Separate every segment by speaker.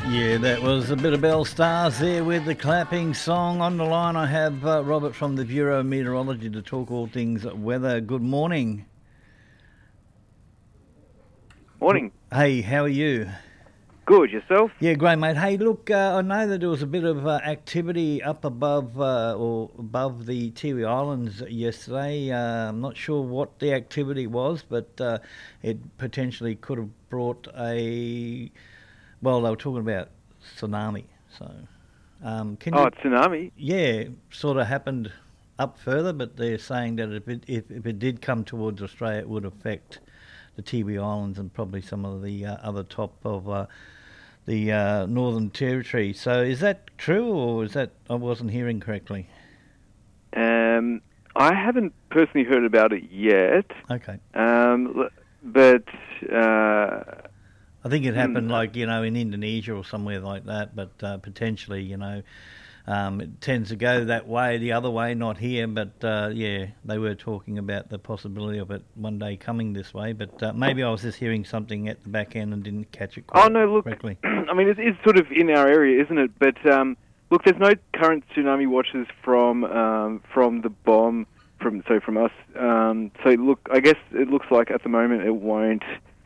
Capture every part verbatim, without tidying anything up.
Speaker 1: Yeah, that was a bit of Bell Stars there with the clapping song. On the line I have uh, Robert from the Bureau of Meteorology to talk all things weather. Good morning.
Speaker 2: Morning.
Speaker 1: Hey, how are you?
Speaker 2: Good, yourself?
Speaker 1: Yeah, great, mate. Hey, look, uh, I know that there was a bit of uh, activity up above uh, or above the Tiwi Islands yesterday. Uh, I'm not sure what the activity was, but uh, it potentially could have brought a... Well, they were talking about tsunami. So, um, can
Speaker 2: oh,
Speaker 1: you...
Speaker 2: tsunami?
Speaker 1: Yeah, sort of happened up further, but they're saying that if it, if, if it did come towards Australia, it would affect the Tiwi Islands and probably some of the uh, other top of... Uh, the uh, Northern Territory. So is that true, or is that I wasn't hearing correctly?
Speaker 2: Um, I haven't personally heard about it yet.
Speaker 1: Okay.
Speaker 2: Um, but uh,
Speaker 1: I think it happened,
Speaker 2: mm,
Speaker 1: like you know, in Indonesia or somewhere like that. But uh, potentially, you know, um, it tends to go that way, the other way, not here. But uh, yeah, they were talking about the possibility of it one day coming this way. But uh, maybe I was just hearing something at the back end and didn't catch it quite
Speaker 2: oh no, look.
Speaker 1: correctly.
Speaker 2: I mean, it is sort of in our area, isn't it? But um, look, there's no current tsunami watches from um, from the bomb from so from us. Um, so look, I guess it looks like at the moment it won't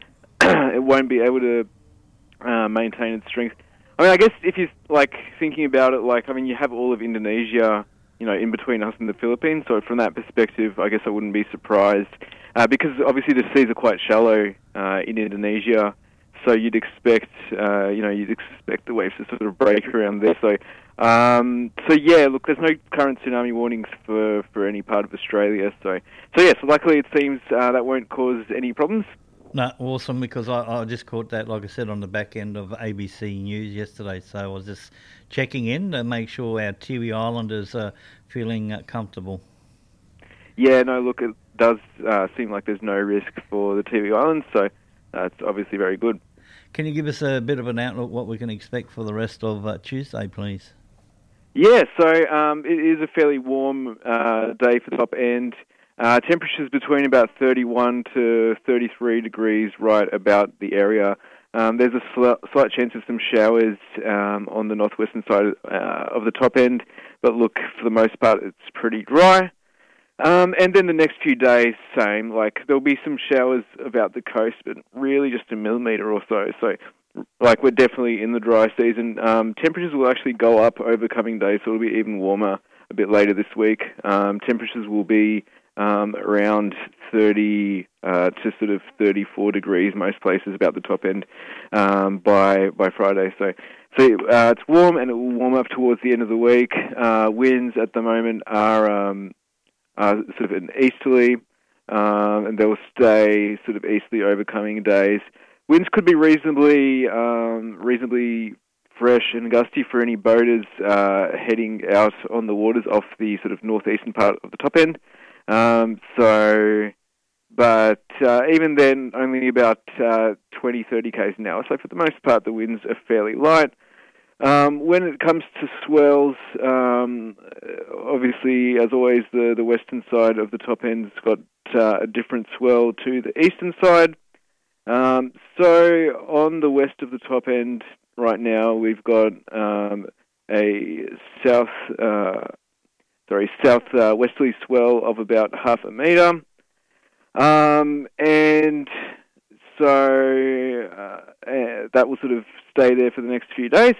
Speaker 2: it won't be able to uh, maintain its strength. I mean, I guess if you're like thinking about it, like I mean, you have all of Indonesia, you know, in between us and the Philippines. So from that perspective, I guess I wouldn't be surprised uh, because obviously the seas are quite shallow uh, in Indonesia. So you'd expect, uh, you know, you'd expect the waves to sort of break around there. So, um, so yeah, look, there's no current tsunami warnings for, for any part of Australia. So, so yeah, so luckily it seems uh, that won't cause any problems.
Speaker 1: No, awesome, because I, I just caught that, like I said, on the back end of A B C News yesterday. So I was just checking in to make sure our Tiwi Islanders are feeling uh, comfortable.
Speaker 2: Yeah, no, look, it does uh, seem like there's no risk for the Tiwi Islands. So uh, it's obviously very good.
Speaker 1: Can you give us a bit of an outlook what we can expect for the rest of uh, Tuesday, please?
Speaker 2: Yeah, so um, it is a fairly warm uh, day for top end. Uh, temperatures between about thirty-one to thirty-three degrees right about the area. Um, there's a sl- slight chance of some showers um, on the northwestern side uh, of the top end, but look, for the most part, it's pretty dry. Um, and then the next few days, same. Like, there'll be some showers about the coast, but really just a millimetre or so. So, like, we're definitely in the dry season. Um, temperatures will actually go up over coming days, so it'll be even warmer a bit later this week. Um, temperatures will be um, around thirty uh, to sort of thirty-four degrees, most places about the top end, um, by by Friday. So, so uh, it's warm, and it will warm up towards the end of the week. Uh, winds at the moment are... Um, Uh, sort of an easterly, um, and they'll stay sort of easterly over coming days. Winds could be reasonably um, reasonably fresh and gusty for any boaters uh, heading out on the waters off the sort of northeastern part of the top end. Um, so, but uh, even then, only about uh, twenty, thirty k's an hour. So for the most part, the winds are fairly light. Um, when it comes to swells, um, obviously, as always, the, the western side of the top end's got uh, a different swell to the eastern side. Um, so on the west of the top end right now, we've got um, a south, uh, sorry, south uh, westerly swell of about half a metre, um, and so uh, uh, that will sort of stay there for the next few days.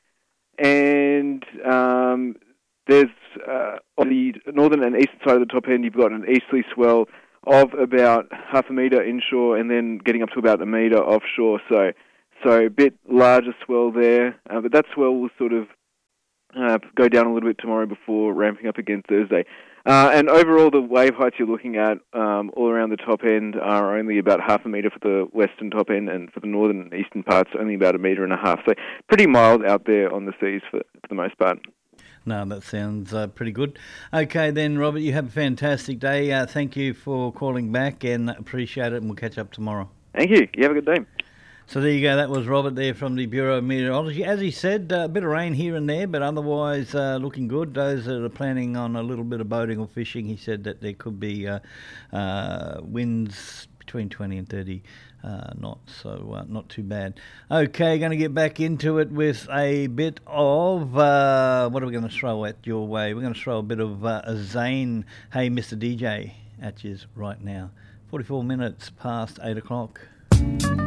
Speaker 2: And um, there's, uh, on the northern and eastern side of the top end, you've got an easterly swell of about half a metre inshore and then getting up to about a metre offshore. So so a bit larger swell there. Uh, but that swell will sort of uh, go down a little bit tomorrow before ramping up again Thursday. Uh, and overall, the wave heights you're looking at um, all around the top end are only about half a metre for the western top end, and for the northern and eastern parts, only about a metre and a half. So pretty mild out there on the seas for, for the most part.
Speaker 1: No, that sounds uh, pretty good. Okay, then, Robert, you have a fantastic day. Uh, thank you for calling back, and appreciate it, and we'll catch up tomorrow.
Speaker 2: Thank you. You have a good day.
Speaker 1: So there you go. That was Robert there from the Bureau of Meteorology. As he said, uh, a bit of rain here and there, but otherwise uh, looking good. Those that are planning on a little bit of boating or fishing, he said that there could be uh, uh, winds between twenty and thirty Uh, not so, uh, not too bad. Okay, going to get back into it with a bit of, uh, what are we going to throw at your way? We're going to throw a bit of uh, a Zane, Hey Mister D J, at you right now. forty-four minutes past eight o'clock.